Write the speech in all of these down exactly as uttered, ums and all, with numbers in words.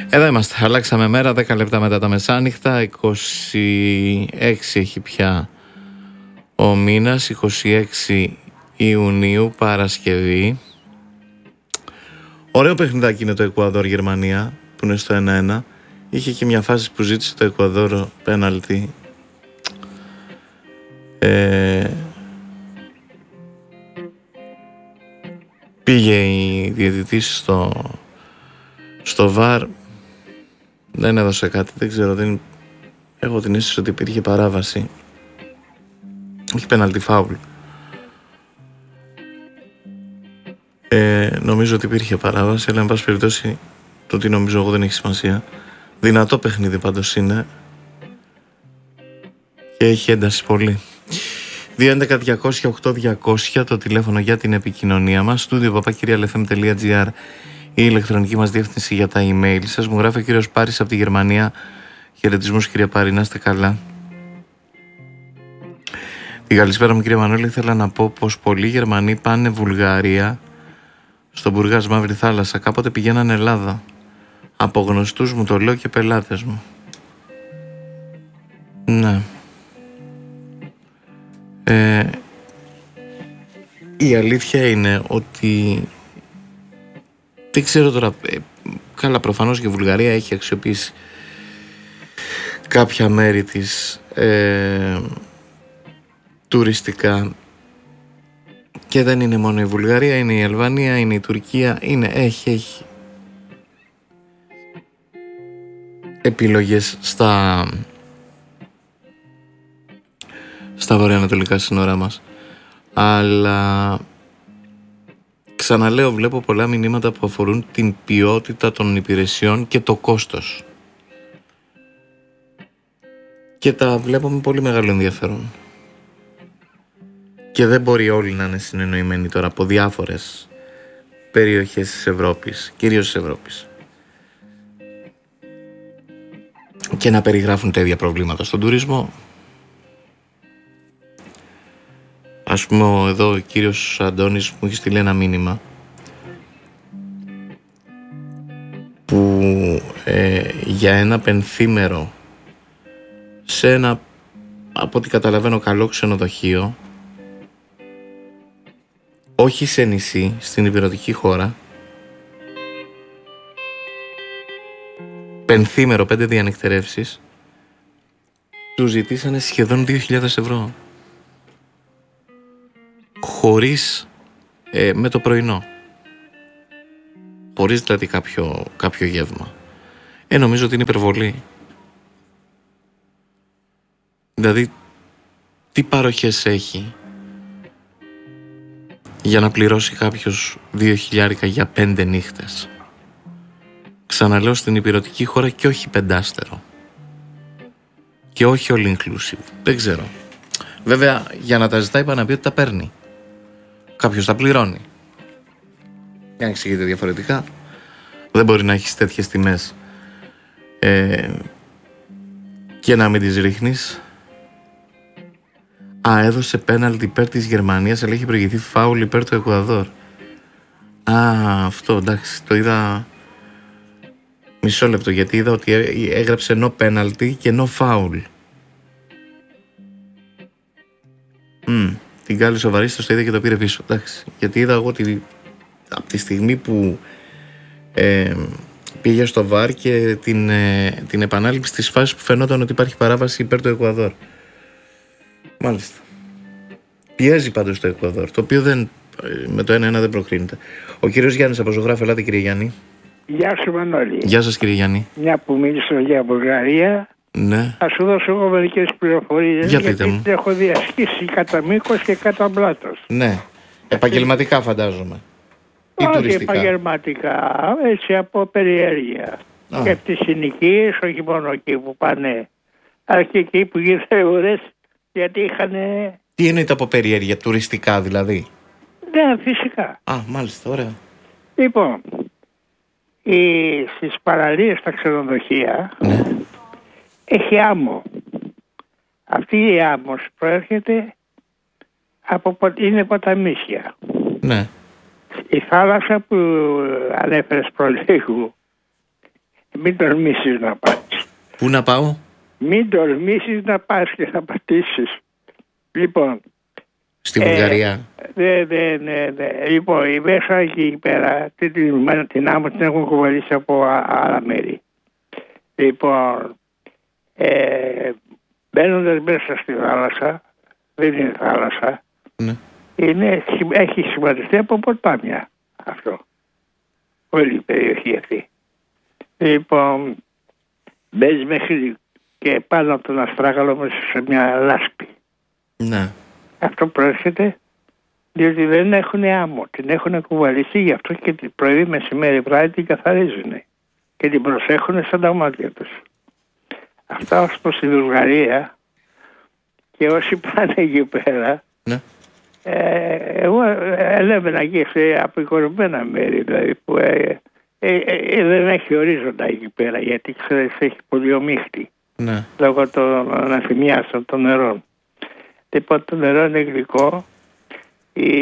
Εδώ είμαστε, αλλάξαμε μέρα, δέκα λεπτά μετά τα μεσάνυχτα, είκοσι έξι έχει πια ο μήνας, είκοσι έξι Ιουνίου, Παρασκευή. Ωραίο παιχνιδάκι είναι το Εκουαδόρ-Γερμανία, που είναι στο ένα ένα. Είχε και μια φάση που ζήτησε το Εκουαδόρ πέναλτι. Ε... Πήγε η διαιτητής στο, στο βαρ, δεν έδωσε κάτι, δεν ξέρω, δεν... έχω την αίσθηση ότι υπήρχε παράβαση. Όχι πέναλτι, φάουλ. Ε, νομίζω ότι υπήρχε παράβαση, αλλά εν πάση περιπτώσει το τι νομίζω εγώ δεν έχει σημασία. Δυνατό παιχνίδι πάντως είναι και έχει ένταση πολύ. δύο έντεκα διακόσια οκτώ διακόσια το τηλέφωνο για την επικοινωνία μας. Στούντιο παπάκυριαλεφm τελεία τζι άρ η ηλεκτρονική μας διεύθυνση για τα email σας. Μου γράφει ο κύριος Πάρης από τη Γερμανία. Χαιρετισμούς κύριε Πάρη, να είστε καλά. Την καλησπέρα μου κύριε Μανώλη, ήθελα να πω πως πολλοί Γερμανοί πάνε Βουλγαρία στον Μπουργάς Μαύρη Θάλασσα. Κάποτε πηγαίνανε Ελλάδα. Από γνωστούς μου το λέω και πελάτες μου. Ναι. Ε, η αλήθεια είναι ότι δεν ξέρω τώρα, ε, καλά προφανώς και η Βουλγαρία έχει αξιοποιήσει κάποια μέρη της ε, τουριστικά και δεν είναι μόνο η Βουλγαρία, είναι η Αλβανία, είναι η Τουρκία, είναι, έχει, έχει επιλογές στα στα βορειοανατολικά σύνορα μας. Αλλά ξαναλέω, βλέπω πολλά μηνύματα που αφορούν την ποιότητα των υπηρεσιών και το κόστος. Και τα βλέπω με πολύ μεγάλο ενδιαφέρον. Και δεν μπορεί όλοι να είναι συνεννοημένοι τώρα από διάφορες περιοχές της Ευρώπης, κυρίως της Ευρώπης, και να περιγράφουν τα ίδια προβλήματα στον τουρισμό. Ας πούμε εδώ ο κύριος Αντώνης μου έχει στείλει ένα μήνυμα που ε, για ένα πενθήμερο σε ένα, από ό,τι καταλαβαίνω, καλό ξενοδοχείο, όχι σε νησί, στην υπηρετική χώρα, πενθήμερο, πέντε διανυκτερεύσεις, του ζητήσανε σχεδόν δύο χιλιάδες ευρώ. Χωρίς, ε, με το πρωινό. Χωρίς δηλαδή κάποιο, κάποιο γεύμα. Ε, νομίζω ότι είναι υπερβολή. Δηλαδή, τι παροχές έχει για να πληρώσει κάποιος δύο χιλιάρικα για πέντε νύχτες. Ξαναλέω, στην υπηρετική χώρα και όχι πεντάστερο. Και όχι all inclusive. Δεν ξέρω. Βέβαια, για να τα ζητάει, είπα να πει ότι τα παίρνει. Κάποιος τα πληρώνει. Και αν εξηγείται διαφορετικά, δεν μπορεί να έχεις τέτοιες τιμές ε, και να μην τις ρίχνεις. Α, έδωσε πέναλτι υπέρ της Γερμανίας, αλλά έχει προηγηθεί φάουλ υπέρ του Εκουαδόρ. Α, αυτό, εντάξει, το είδα μισό λεπτό, γιατί είδα ότι έγραψε no penalty και no foul. Mm. Την κάλη σοβαρίστας το είδε και το πήρε πίσω. Εντάξει. Γιατί είδα εγώ ότι από τη στιγμή που ε, πήγε στο βαρ και την, ε, την επανάληψη της φάσης που φαινόταν ότι υπάρχει παράβαση υπέρ του Εκουαδόρ. Μάλιστα. Πιέζει πάντως το Εκουαδόρ, το οποίο δεν, με το ένα ένα δεν προκρίνεται. Ο κύριος Γιάννης από Ζωγράφο, ελάτε κύριε Γιάννη. Γεια σου Μανώλη. Γεια σας κύριε Γιάννη. Μια που μίλησα για Βουλγαρία, ναι. Θα σου δώσω εγώ μερικές πληροφορίες. Για γιατί μου. έχω διασχίσει κατά μήκος και κατά πλάτος. Ναι. Επαγγελματικά φαντάζομαι. Ή όχι τουριστικά. Επαγγελματικά, έτσι από περιέργεια. Α. Και από τις συνοικίες, όχι μόνο εκεί που πάνε, αλλά και εκεί που γίνονται ώρες, γιατί είχαν. Τι εννοείται από περιέργεια, τουριστικά δηλαδή? Ναι, φυσικά. Α, μάλιστα, ωραία. Λοιπόν, οι, στις παραλίες στα ξενοδοχεία, ναι, έχει άμμο. Αυτή η άμμος προέρχεται από, είναι ποταμίσια. Ναι. Η θάλασσα που ανέφερες προλίγου Μην τολμήσεις να πας. Πού να πάω? Μην τολμήσεις να πας και να πατήσεις. Λοιπόν. Στη Βουλγαρία. Ναι, ναι, ναι, ναι. Λοιπόν, η μέσα εκεί πέρα, την, την, την άμμο την έχουν κουβαλήσει από άλλα μέρη. Λοιπόν, ε, μπαίνοντας μέσα στη θάλασσα, δεν είναι θάλασσα, ναι. είναι, έχει σχηματιστεί από ποτάμια αυτό. Όλη η περιοχή αυτή. Λοιπόν, μπαίνεις μέχρι και πάνω από τον Αστράγαλο μέσα σε μια λάσπη. Ναι. Αυτό προέρχεται διότι δεν έχουν άμμο. Την έχουν κουβαλήσει, γι' αυτό και την πρωί, μεσημέρι, βράδυ την καθαρίζουν και την προσέχουν σαν τα μάτια τους. Αυτά ως προς τη Βουλγαρία, και όσοι πάνε εκεί πέρα, ναι. ε, εγώ ελέβαινα εκεί σε απεικονισμένα μέρη, δηλαδή που ε, ε, ε, δεν έχει ορίζοντα εκεί πέρα, γιατί ξέρεις έχει πολύ ομίχτη, ναι. λόγω των αναφημιάσεων των νερών. Λοιπόν, το νερό είναι γλυκό, η,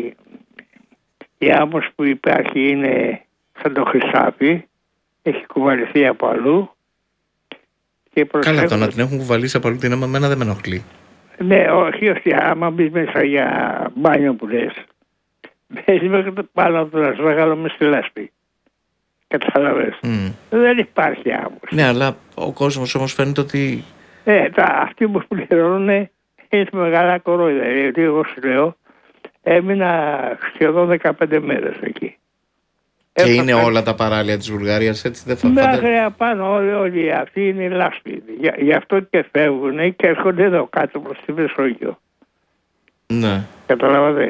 η άμμος που υπάρχει είναι σαν το χρυσάφι, έχει κουβαληθεί από αλλού. Και καλά, το να την έχουν κουβαλήσει από αλλού την άμμο εμένα δεν με ενοχλεί. Ναι, όχι, όχι, άμα μπεις μέσα για μπάνιο που λες, μπαίνεις μέχρι πάνω από τον Αστράγαλο μες στη λάσπη. Καταλαβες. Mm. Δεν υπάρχει άμμος. Ναι, αλλά ο κόσμος όμως φαίνεται ότι... Ε, τα, αυτοί που πληρώνουν είναι μεγάλα κορόιδα. Γιατί εγώ σου λέω, έμεινα σχεδόν δεκαπέντε μέρες εκεί. Και Έφα, είναι όλα τα παράλια της Βουλγαρίας έτσι, δεν θα φαντάζομαι. Μέχρι απάνω όλοι, όλοι αυτοί είναι λάσπη. Για, γι' αυτό και φεύγουν και έρχονται εδώ κάτω προς τη Μεσόγειο. Ναι. Καταλάβατε.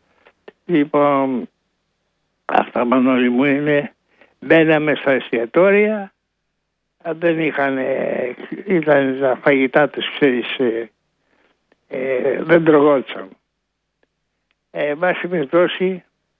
Λοιπόν, αυτά Μανώλη μου είναι, μπαίναμε στα εστιατόρια, δεν είχαν, ήταν τα φαγητά τους, ξέρεις, ε, ε, δεν τρογόντουσαν. Ε, βάση με δόση,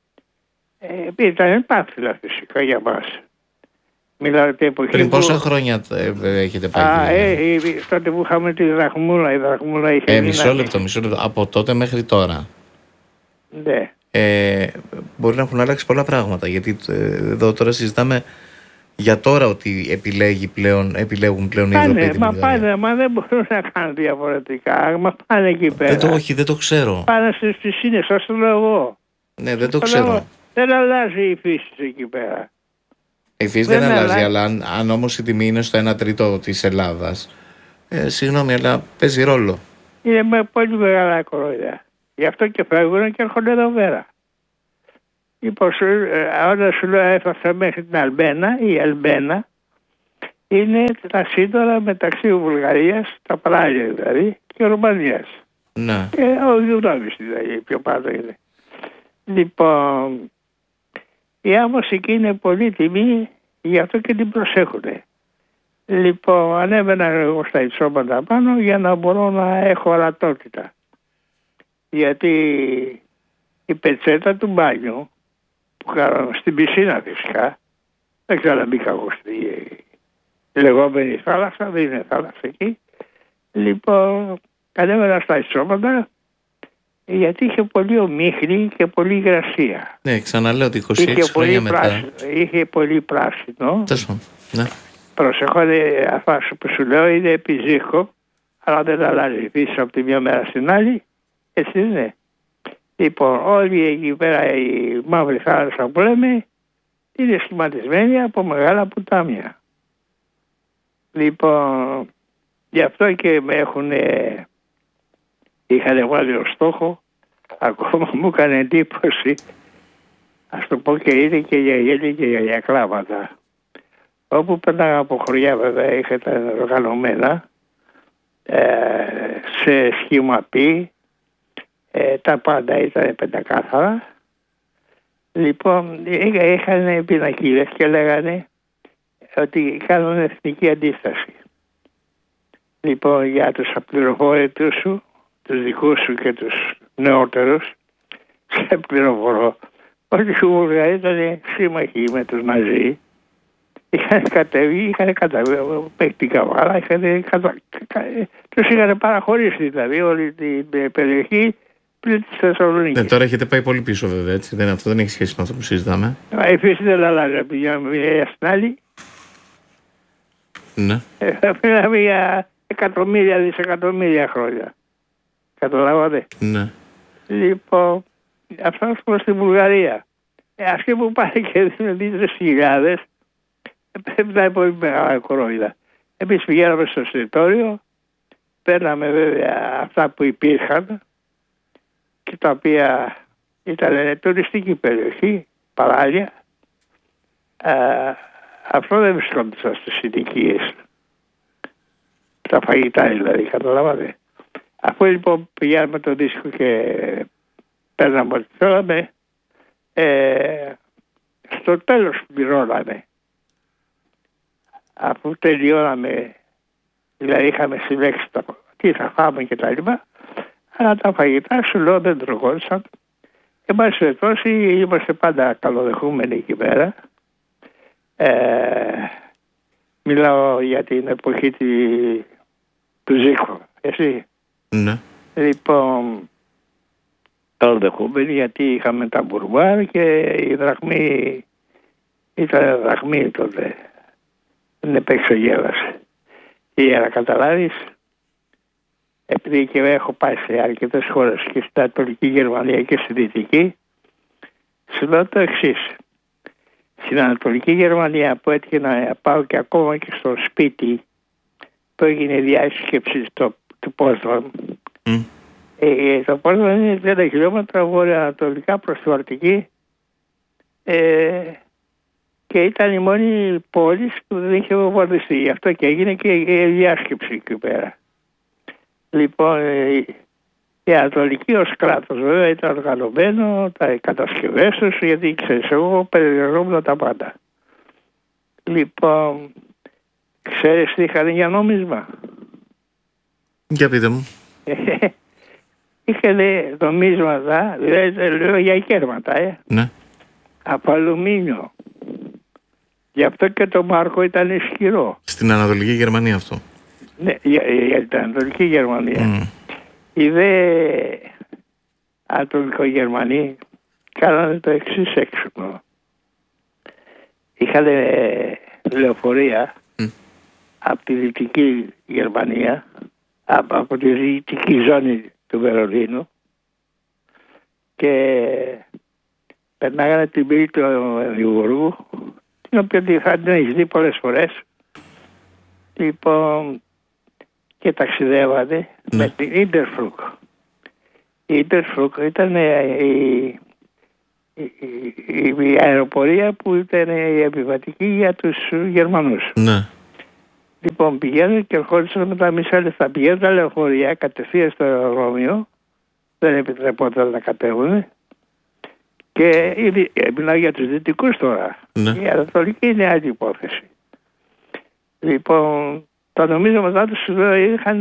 ε, ήταν πάθυλα φυσικά για μας. Μιλάω την εποχή. Πριν πόσα που... χρόνια έχετε πάει? Α, ε, ε, τότε που είχαμε τη δραχμούλα, η δραχμούλα είχε... Ε, μισό λεπτό, μισό λεπτό. Από τότε μέχρι τώρα. Ναι. Ε, μπορεί να έχουν αλλάξει πολλά πράγματα, γιατί ε, εδώ τώρα συζητάμε για τώρα ότι επιλέγει πλέον, επιλέγουν πλέον οι Ευρωπαίοι την Βουλγαρία. Μα πάνε, μα δεν μπορούν να κάνουν διαφορετικά. Μα πάνε εκεί πέρα. Δεν το, όχι, δεν το ξέρω. Πάνε στις Σύνες, ας το λέω εγώ. Ναι, δεν το ξέρω. Λέω, δεν αλλάζει η φύση εκεί πέρα. Η φύση δεν, δεν αλλάζει, αλλάζει, αλλά αν, αν όμως η τιμή είναι στο ένα τρίτο της Ελλάδας, ε, συγγνώμη, αλλά παίζει ρόλο. Είναι με πολύ μεγάλα κορόιδα. Γι' αυτό και φεύγουν και έρχονται εδώ πέρα. Λοιπόν, όταν σου λέω έφτασα μέχρι την Αλμπένα, η Αλμπένα είναι τα σύνορα μεταξύ Βουλγαρίας, τα παράλια δηλαδή, και Ρουμανίας. Ναι. Και ο Γιουδάβης δηλαδή, πιο πάνω είναι. Λοιπόν, η άμμος εκεί είναι πολύ τιμή, γι' αυτό και την προσέχουν. Λοιπόν, ανέβαινα εγώ στα υψώματα πάνω για να μπορώ να έχω ορατότητα. Γιατί η πετσέτα του μπάνιου, που κάνω στην πισίνα φυσικά, δεν ξαναμπήκα εγώ στη λεγόμενη θάλασσα, δεν είναι θάλασσα εκεί. Λοιπόν, ανέβαινα στα υψώματα, γιατί είχε πολύ ομίχνη και πολύ υγρασία. Ναι, ξαναλέω ότι είκοσι έξι χρόνια μετά. Πράσινο, είχε πολύ πράσινο. Τέσσερα, ναι. Προσεχώ, αυτά που σου λέω είναι επιζύχο, αλλά δεν αλλάζει η φύση από τη μια μέρα στην άλλη. Έτσι είναι. Λοιπόν, όλη εκεί πέρα η μαύρη θάλασσα που λέμε είναι σχηματισμένη από μεγάλα ποτάμια. Λοιπόν, γι' αυτό και με έχουν, είχαν βάλει ως στόχο, ακόμα μου έκανε εντύπωση, ας το πω και είναι και για γέλη και για κλάματα. Όπου πέταγα από χωριά βέβαια είχαν οργανωμένα ε, σε σχήμα πι, ε, τα πάντα ήταν πεντακάθαρα. Λοιπόν, είχαν πινακίδες και λέγανε ότι κάνουν εθνική αντίσταση. Λοιπόν, για τους απληροφόρητους σου, τους δικούς σου και τους νεότερους, σε πληροφορώ ότι οι Βουλγαροί ήταν σύμμαχοι με τους Ναζί. Είχαν κατέβει, είχαν κατέβει μέχρι την Καβάλα, είχαν κατα... τους είχαν παραχωρήσει δηλαδή όλη την περιοχή πλην της Θεσσαλονίκης. Ναι, τώρα έχετε πάει πολύ πίσω βέβαια, έτσι, δεν, αυτό δεν έχει σχέση με αυτό που συζητάμε. Η φύση δεν αλλάζει από μια μέρα στην άλλη. Ναι. Μιλάμε για εκατομμύρια, δισεκατομμύρια χρόνια. Καταλάβατε. Ναι. Λοιπόν, αυτό προς τη Βουλγαρία. Ε, αυτοί που πάνε και δίνουν δύο-τρεις χιλιάδες, είναι πολύ μεγάλα κορόιδα. Εμείς πηγαίναμε στο εστιατόριο, παίρναμε βέβαια αυτά που υπήρχαν και τα οποία ήταν τουριστική περιοχή, παράλια. Ε, αυτό δεν βρισκόντουσαν στις συνοικίες. Τα φαγητά δηλαδή, καταλάβατε. Αφού λοιπόν πηγαίναμε το δίσκο και παίρναμε ό,τι θέλαμε, ε, στο τέλος πληρώναμε. Αφού τελειώναμε, δηλαδή είχαμε συλλέξει τα, τι θα φάμε και τα λοιπά, αλλά τα φαγητά σου λέω δεν τρογόντουσαν. Εν πάση περιπτώσει είμαστε πάντα καλοδεχούμενοι εκεί πέρα. Ε, μιλάω για την εποχή τη, του Ζήκου, εσύ. Ναι. Λοιπόν, καλοδεχούμενοι γιατί είχαμε τα μπουρμπάρ και η δραχμή ήταν δραχμή τότε. Δεν επεξεργεύασε. Για να καταλάβεις, επειδή και έχω πάει σε αρκετές χώρες και στην Ανατολική Γερμανία και στη Δυτική, σου λέω το εξής. Στην Ανατολική Γερμανία που έτυχε να πάω και ακόμα και στο σπίτι που έγινε διάσκεψη στο, του Πόσδαμ. Mm. Ε, το Πόσδαμ είναι τριάντα χιλιόμετρα βορειοανατολικά προς τη Βαλτική ε, και ήταν η μόνη πόλη που δεν είχε βομβαρδιστεί. Γι' αυτό και έγινε και η διάσκεψη εκεί πέρα. Λοιπόν, η Ανατολική ως κράτος βέβαια ήταν οργανωμένο, τα κατασκευές τους, γιατί ξέρεις, εγώ περιεργόμουν τα πάντα. Λοιπόν, ξέρεις τι είχαν για νόμισμα? Για πείτε μου. Είχαν νομίσματα, δηλαδή λέω για κέρματα, ε. Ναι. Από αλουμίνιο. Γι' αυτό και το μάρκο ήταν ισχυρό. Στην Ανατολική Γερμανία αυτό. Ναι, για, για την Ανατολική Γερμανία. Mm. Οι δε Ανατολικογερμανοί κάνανε το εξής έξυπνο. Είχαν λεωφορεία mm. από τη Δυτική Γερμανία, από, από τη Δυτική ζώνη του Βερολίνου και περνάγανε την πύλη του Εμβουργού, την οποία θα την έχεις δει πολλές φορές. Λοιπόν, και ταξιδεύανε mm. με την Ιντερφρουκ. Η Ιντερφρουκ ήταν η, η, η, η αεροπορία που ήταν η επιβατική για τους Γερμανούς. Ναι. Λοιπόν, πηγαίνουν και ερχόντουσαν με τα μισά λεφτά. Πηγαίνουν τα λεωφορεία κατευθείαν στο αεροδρόμιο, δεν επιτρεπόταν να κατέβουν. Και μιλάω για τους δυτικούς τώρα. Ναι. Η Ανατολική είναι άλλη υπόθεση. Λοιπόν, τα νομίσματά τους είχαν,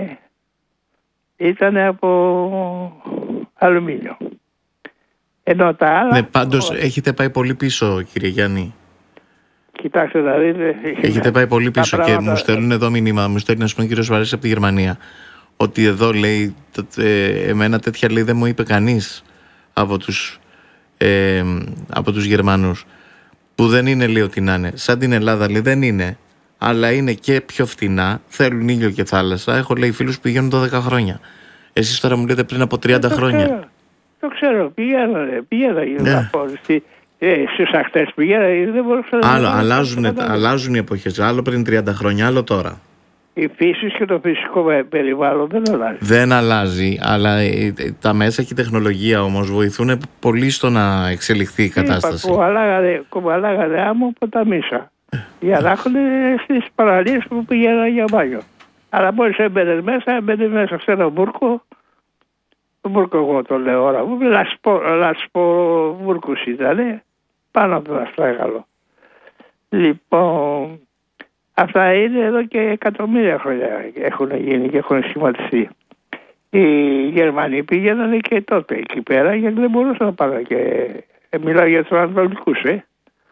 ήταν από αλουμίνιο. Ενώ τα άλλα... Ναι, πάντως ο... έχετε πάει πολύ πίσω, κύριε Γιάννη. Κοιτάξτε να δείτε. Έχετε πάει πολύ πίσω και πράγματα... μου στέλνουν εδώ μήνυμα, μου στέλνει ας πούμε ο κύριος Βαρέσης από τη Γερμανία, ότι εδώ λέει, ε, εμένα τέτοια λέει δεν μου είπε κανείς από τους, ε, από τους Γερμανούς, που δεν είναι λέει ότι να είναι. Σαν την Ελλάδα λέει δεν είναι, αλλά είναι και πιο φτηνά, θέλουν ήλιο και θάλασσα. Έχω λέει φίλους που πηγαίνουν δώδεκα χρόνια. Εσείς τώρα μου λέτε πριν από τριάντα το χρόνια. Ξέρω, το ξέρω, πηγαίνω, πηγαίνω yeah. στη, ε, στους αχτές πηγαίνω, δεν μπορούσα να... Άλλο, αλλάζουν, αλλάζουν οι εποχές, άλλο πριν τριάντα χρόνια, άλλο τώρα. Η φύση και το φυσικό περιβάλλον δεν αλλάζει. Δεν αλλάζει, αλλά τα μέσα και η τεχνολογία όμως βοηθούν πολύ στο να εξελιχθεί η κατάσταση. Είπα, κουβαλάγανε άμμο από τα μίσα. Για να έχουν στις παραλίες που πηγαίνανε για μπάνιο. Αλλά μόλις έμπαινες μέσα, έμπαινες μέσα σε ένα μπούρκο. Το μπούρκο εγώ το λέω ώρα μου. Λασπο μπούρκος ήταν πάνω από το αστράγαλο. Λοιπόν, αυτά είναι εδώ και εκατομμύρια χρόνια έχουν γίνει και έχουν σχηματιστεί. Οι Γερμανοί πήγαιναν και τότε εκεί πέρα γιατί δεν μπορούσαν να πάνε και... Ε, μιλάω για τους Ανατολικούς, ε.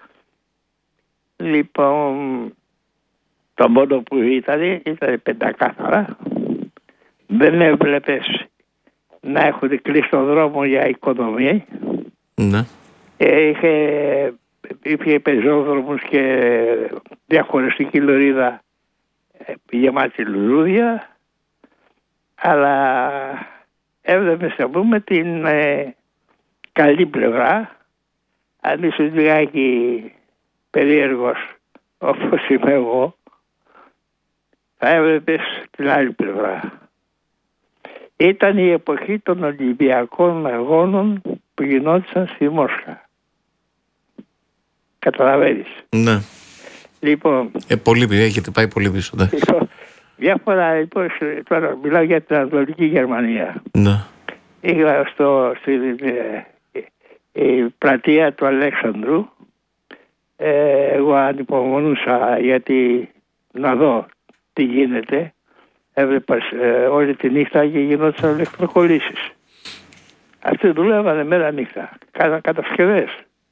Λοιπόν, το μόνο που ήταν, ήταν πεντακάθαρα. Δεν έβλεπες να έχουν κλείσει τον δρόμο για οικοδομή. Ναι. Ε, είχε, είχε πεζόδρομους και διαχωριστική λωρίδα γεμάτη λουλούδια, αλλά έβλεπες, να πούμε, την ε, καλή πλευρά. Αν είσαι λιγάκι περίεργος όπως είμαι εγώ, θα έβλεπες την άλλη πλευρά. Ήταν η εποχή των Ολυμπιακών Αγώνων που γινόντουσαν στη Μόσχα. Καταλαβαίνεις. Ναι. Λοιπόν, ε, πολύ, έχετε πάει πολύ πίσω. Ναι. Λοιπόν, διάφορα, λοιπόν, τώρα μιλάω για την Ανατολική Γερμανία. Ναι. Είχα στο, στην ε, ε, πλατεία του Αλέξανδρου. Ε, εγώ ανυπομονούσα γιατί να δω τι γίνεται. Έβλεπα ε, όλη τη νύχτα και γινόντουσαν ηλεκτροκολλήσεις. Αυτοί δουλεύανε μέρα νύχτα. Κάναν κατασκευές.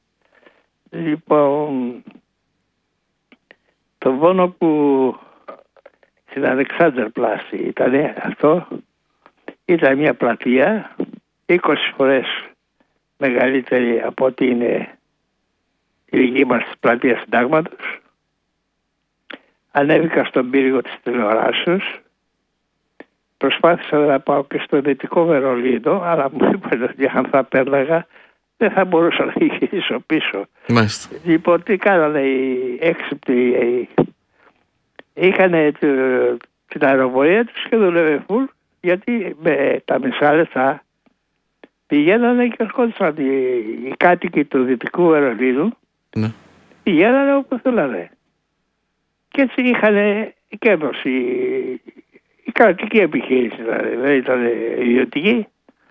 Λοιπόν, το πόνο που στην Αλεξάνδρ-Πλάση ήταν αυτό, ήταν μια πλατεία είκοσι φορές μεγαλύτερη από ό,τι είναι η δική μας πλατεία Συντάγματος. Ανέβηκα στον πύργο της τηλεοράσεως. Προσπάθησα να πάω και στο Δυτικό Βερολίνο, αλλά μου είπαν ότι αν θα πέρναγα δεν θα μπορούσα να γυρίσω πίσω. Μάλιστα. Λοιπόν, τι κάνανε οι έξυπνοι, είχαν την αεροπορία τους και δουλεύε φουλ, γιατί με τα μισά λεπτά πηγαίνανε και ερχόντουσαν οι, οι κάτοικοι του Δυτικού Βερολίνου, ναι. Πηγαίνανε όπου θέλανε. Και έτσι είχαν κέρδος η, η κρατική επιχείρηση, δηλαδή, δεν ήταν ιδιωτική.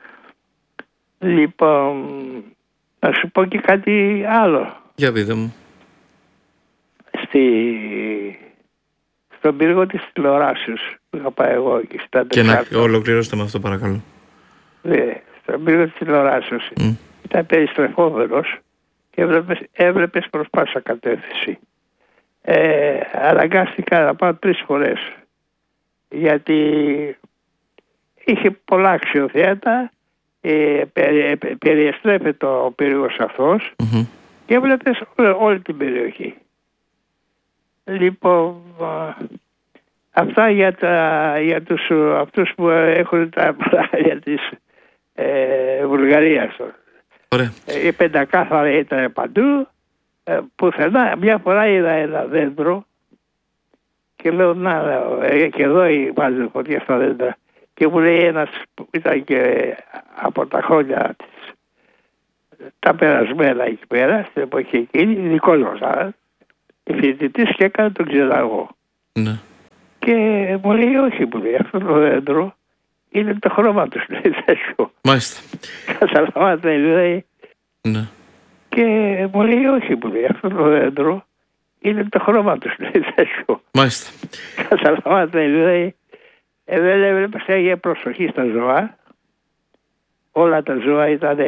Λοιπόν, να σου πω και κάτι άλλο. Για πείτε μου. Στη... Στον πύργο της τηλεοράσεως που είχα πάει εγώ εκεί στα Και να ολοκληρώσετε με αυτό, παρακαλώ. Ναι, στον πύργο της τηλεοράσεως mm. ήταν περιστρεφόμενος και έβλεπες, έβλεπες προς πάσα κατεύθυνση. Ε, αναγκάστηκα να πάω τρεις φορές γιατί είχε πολλά αξιοθέατα. Ε, περι, περιεστρέφεται ο πύργος αυτός mm-hmm. και έβλεπες όλη, όλη την περιοχή. Λοιπόν, αυτά για, τα, για τους, αυτούς που έχουν τα πλάγια της ε, Βουλγαρίας. Ωραία. Η πεντακάθαρα ήταν παντού. Ε, πουθενά, μια φορά είδα ένα δέντρο και λέω να, ε, και εδώ βάζουν φωτιά στα δέντρα. Και μου λέει ένας που ήταν και από τα χρόνια της, τα περασμένα εκεί πέρα, στην εποχή εκείνη, δικός μας, φοιτητής και έκανε τον ξεναγό. Ναι. Και μου λέει, όχι, μου λέει, αυτό το δέντρο είναι το χρώμα του, λέει, τέτοιο. Μάλιστα. Καταλαβαίνετε, λέει. Ναι. Και μου λέει, όχι, μου λέει, αυτό το δέντρο είναι το χρώμα του, λέει, τέτοιο. Μάλιστα. Καταλαβαίνετε, λέει. Ε, δεν έβλεπες, έγινε προσοχή στα ζώα. Όλα τα ζώα ήταν